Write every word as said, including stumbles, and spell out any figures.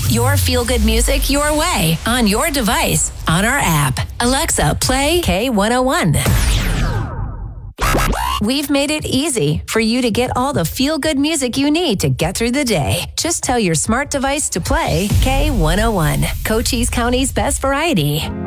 Your feel-good music your way, on your device, on our app. Alexa, play K one oh one. We've made it easy for you to get all the feel-good music you need to get through the day. Just tell your smart device to play K one oh one, Cochise County's best variety.